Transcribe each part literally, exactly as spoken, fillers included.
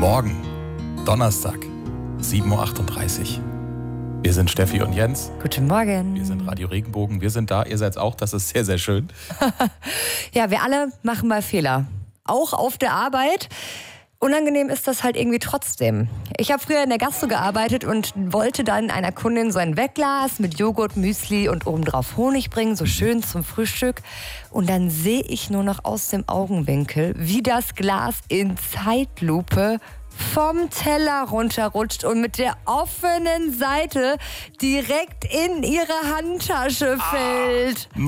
Morgen, Donnerstag, sieben Uhr achtunddreißig. Wir sind Steffi und Jens. Guten Morgen. Wir sind Radio Regenbogen. Wir sind da. Ihr seid auch. Das ist sehr, sehr schön. Ja, wir alle machen mal Fehler. Auch auf der Arbeit. Unangenehm ist das halt irgendwie trotzdem. Ich habe früher in der Gastro gearbeitet und wollte dann einer Kundin so ein Wegglas mit Joghurt, Müsli und obendrauf Honig bringen, so schön zum Frühstück. Und dann sehe ich nur noch aus dem Augenwinkel, wie das Glas in Zeitlupe vom Teller runterrutscht und mit der offenen Seite direkt in ihre Handtasche fällt. Ah,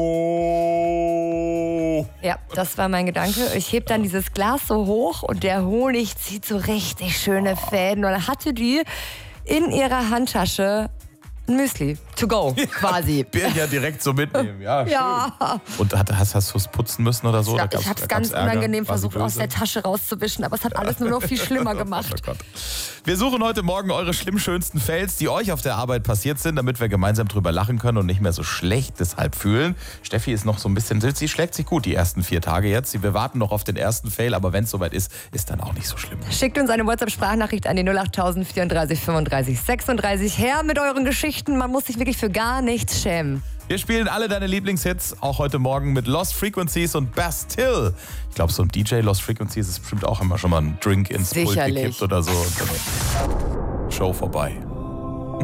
no. Ja, das war mein Gedanke. Ich heb dann dieses Glas so hoch und der Honig zieht so richtig schöne Fäden. Und dann hatte die in ihrer Handtasche ein Müsli, to go, quasi. Ja, ja, direkt so mitnehmen, ja. Ja. Und hat, hast, hast du es putzen müssen oder so? Ja, oder ich habe es ganz Ärger? unangenehm War sie versucht, aus böse? der Tasche rauszuwischen, aber es hat alles nur noch viel schlimmer gemacht. Oh Gott. Wir suchen heute Morgen eure schlimm schönsten Fails, die euch auf der Arbeit passiert sind, damit wir gemeinsam drüber lachen können und nicht mehr so schlecht deshalb fühlen. Steffi ist noch so ein bisschen, sie schlägt sich gut die ersten vier Tage jetzt. Wir warten noch auf den ersten Fail, aber wenn es soweit ist, ist dann auch nicht so schlimm. Schickt uns eine WhatsApp-Sprachnachricht an die null acht vierunddreißig fünfunddreißig sechsunddreißig her mit euren Geschichten. Man muss sich wirklich für gar nichts schämen. Wir spielen alle deine Lieblingshits, auch heute Morgen mit Lost Frequencies und Bastille. Ich glaube, so ein D J Lost Frequencies ist bestimmt auch immer schon mal ein Drink ins Pult Sicherlich. gekippt oder so. Show vorbei.